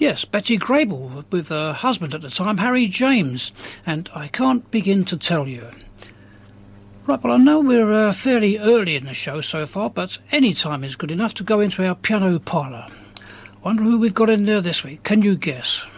Yes, Betty Grable with her husband at the time, Harry James, and I can't begin to tell you. Right, well, I know we're fairly early in the show so far, but any time is good enough to go into our piano parlour. Wonder who we've got in there this week. Can you guess?